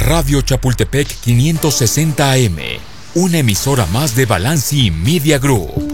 Radio Chapultepec 560 AM, una emisora más de Balanci Media Group.